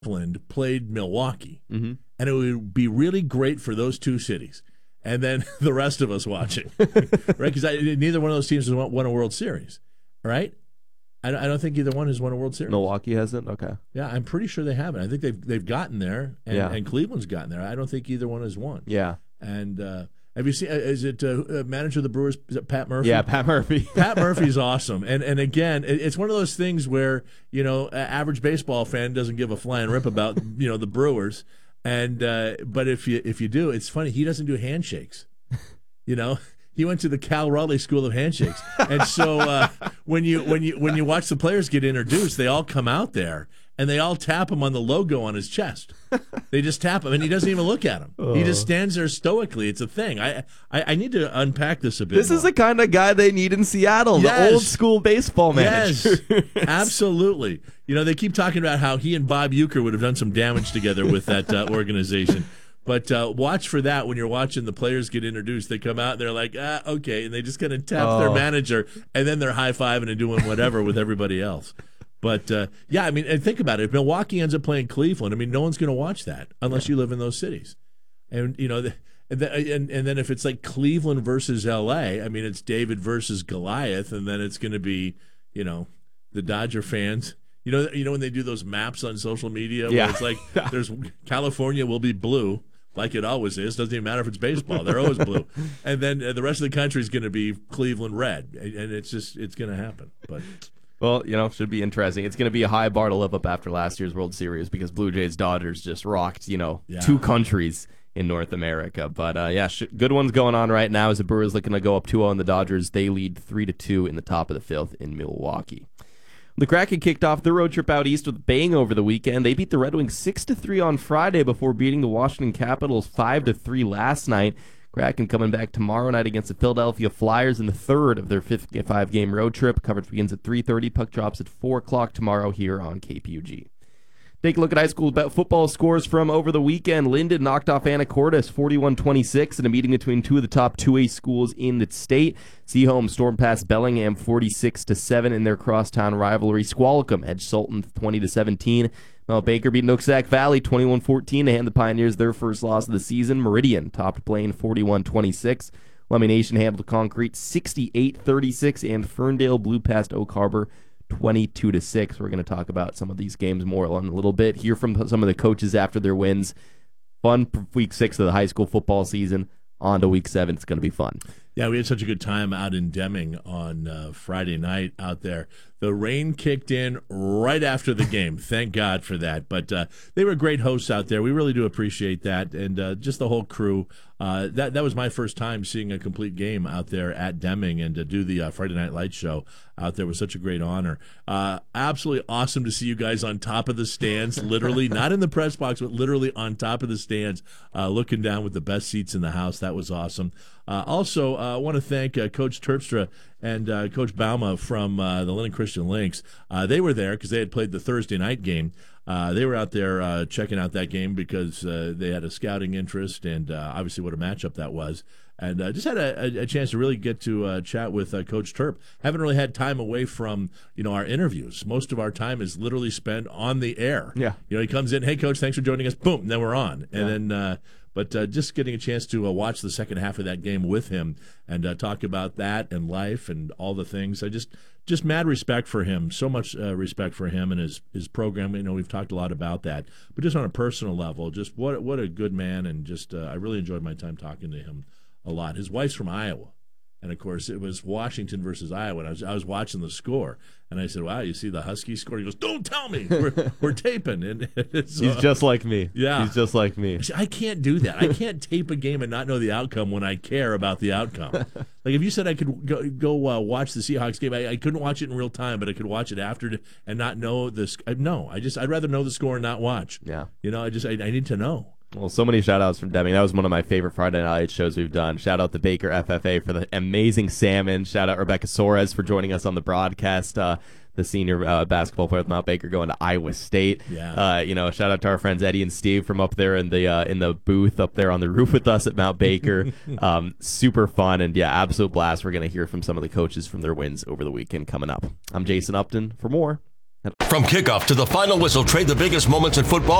Cleveland played Milwaukee, and it would be really great for those two cities, and then the rest of us watching, right? Because neither one of those teams has won a World Series, right? I don't think either one has won a World Series. Milwaukee hasn't? Okay. Yeah, I'm pretty sure they haven't. I think they've gotten there, and Cleveland's gotten there. I don't think either one has won. Yeah. And have you seen? Is it manager of the Brewers? Is it Pat Murphy? Yeah, Pat Murphy. Pat Murphy's awesome, and again, it's one of those things where an average baseball fan doesn't give a flying rip about the Brewers, and but if you do, it's funny. He doesn't do handshakes, He went to the Cal Raleigh School of Handshakes, and so when you watch the players get introduced, they all come out there and they all tap him on the logo on his chest. They just tap him, and he doesn't even look at him. He just stands there stoically. It's a thing. I need to unpack this a bit. This is the kind of guy they need in Seattle. Yes. The old school baseball manager. Yes, absolutely. They keep talking about how he and Bob Uecker would have done some damage together with that organization. But watch for that when you're watching the players get introduced. They come out and they're like, okay, and they just kind of tap their manager, and then they're high-fiving and doing whatever with everybody else. But, and think about it. If Milwaukee ends up playing Cleveland, no one's going to watch that unless you live in those cities. And, and then if it's like Cleveland versus L.A., it's David versus Goliath, and then it's going to be, the Dodger fans. When they do those maps on social media where it's like there's California will be blue, like it always is. Doesn't even matter if it's baseball. They're always blue. And then the rest of the country is going to be Cleveland red. And it's going to happen. But well, should be interesting. It's going to be a high bar to live up after last year's World Series because Blue Jays Dodgers just rocked, two countries in North America. But, good ones going on right now as the Brewers looking to go up 2-0 and the Dodgers. They lead 3-2 in the top of the fifth in Milwaukee. The Kraken kicked off their road trip out east with a bang over the weekend. They beat the Red Wings 6-3 on Friday before beating the Washington Capitals 5-3 last night. Kraken coming back tomorrow night against the Philadelphia Flyers in the third of their 5-game road trip. Coverage begins at 3:30. Puck drops at 4 o'clock tomorrow here on KPUG. Take a look at high school football scores from over the weekend. Linden knocked off Anacortes 41-26 in a meeting between two of the top 2A schools in the state. Seaholm stormed past Bellingham 46-7 in their crosstown rivalry. Squalicum edged Sultan 20-17. Mount Baker beat Nooksack Valley 21-14 to hand the Pioneers their first loss of the season. Meridian topped Blaine 41-26. Lummi Nation handled Concrete 68-36, and Ferndale blew past Oak Harbor 22-6. We're going to talk about some of these games more in a little bit. Hear from some of the coaches after their wins. Fun for week 6 of the high school football season. On to week 7. It's going to be fun. Yeah, we had such a good time out in Deming on Friday night out there. The rain kicked in right after the game. Thank God for that. But they were great hosts out there. We really do appreciate that. And just the whole crew. That was my first time seeing a complete game out there at Deming, and to do the Friday Night Lights show out there was such a great honor. Absolutely awesome to see you guys on top of the stands, literally, not in the press box, but literally on top of the stands, looking down with the best seats in the house. That was awesome. Also, I want to thank Coach Terpstra and Coach Bauma from the Linden Christian Lynx. They were there because they had played the Thursday night game. They were out there checking out that game because they had a scouting interest, and obviously what a matchup that was. And just had a chance to really get to chat with Coach Terp. Haven't really had time away from our interviews. Most of our time is literally spent on the air. Yeah. He comes in, hey coach, thanks for joining us. Boom, and then we're on. And then. But just getting a chance to watch the second half of that game with him and talk about that and life and all the things. I just mad respect for him, so much respect for him and his program. We've talked a lot about that. But just on a personal level, just what a good man, and just I really enjoyed my time talking to him a lot. His wife's from Iowa. And, of course, it was Washington versus Iowa. And I was watching the score, and I said, wow, you see the Huskies score? He goes, don't tell me. We're taping. And so, he's just like me. Yeah. He's just like me. I can't do that. I can't tape a game and not know the outcome when I care about the outcome. Like, if you said I could go watch the Seahawks game, I couldn't watch it in real time, but I could watch it after and not know this. No, I'd rather know the score and not watch. Yeah. I need to know. Well, so many shout-outs from Deming. That was one of my favorite Friday Night shows we've done. Shout-out to Baker FFA for the amazing salmon. Shout-out Rebecca Soares for joining us on the broadcast. The senior basketball player with Mount Baker going to Iowa State. Yeah. Shout-out to our friends Eddie and Steve from up there in the booth up there on the roof with us at Mount Baker. Super fun, and, absolute blast. We're going to hear from some of the coaches from their wins over the weekend coming up. I'm Jason Upton. For more, From kickoff to the final whistle, trade the biggest moments in football